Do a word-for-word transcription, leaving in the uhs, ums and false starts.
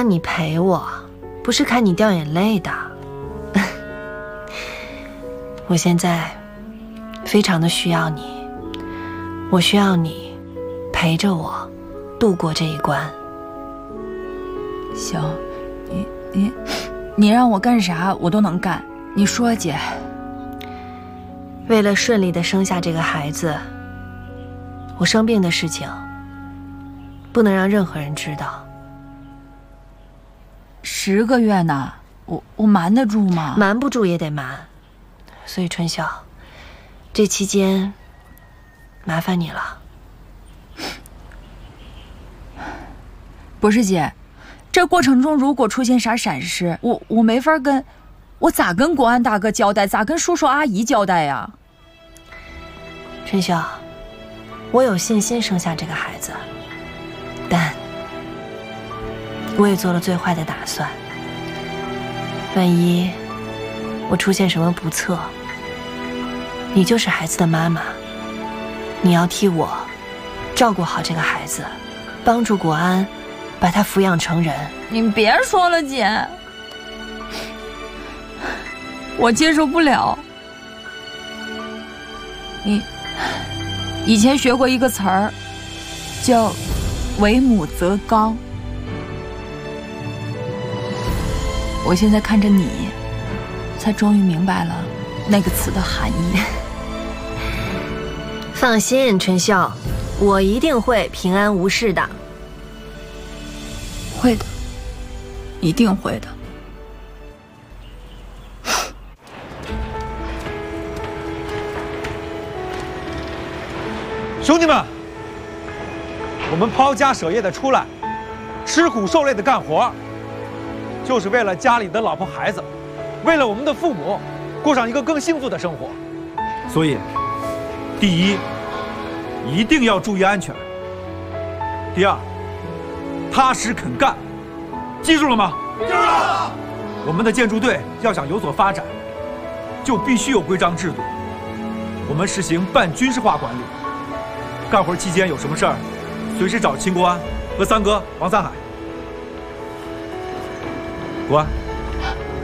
让你陪我，不是看你掉眼泪的。我现在非常的需要你，我需要你陪着我度过这一关。 行，你你你让我干啥我都能干，你说姐。 为了顺利的生下这个孩子，我生病的事情不能让任何人知道。 十个月呢，我我瞒得住吗？ 瞒不住也得瞒。所以春晓，这期间麻烦你了。 不是姐，这过程中如果出现啥闪失，我我没法跟，我咋跟国安大哥交代，咋跟叔叔阿姨交代呀？ 春晓，我有信心生下这个孩子，但我也做了最坏的打算。万一我出现什么不测，你就是孩子的妈妈，你要替我照顾好这个孩子，帮助国安把他抚养成人。 你别说了，姐，我接受不了。你以前学过一个词儿，叫“为母则刚”。我现在看着你，才终于明白了那个词的含义。 放心，春晓，我一定会平安无事的。 会的，一定会的。 兄弟们，我们抛家舍业的出来，吃苦受累的干活，就是为了家里的老婆孩子，为了我们的父母，过上一个更幸福的生活。所以，第一，一定要注意安全；第二，踏实肯干。记住了吗？记住了。我们的建筑队要想有所发展，就必须有规章制度。我们实行半军事化管理。干活期间有什么事儿，随时找秦国安和三哥王三海。国安。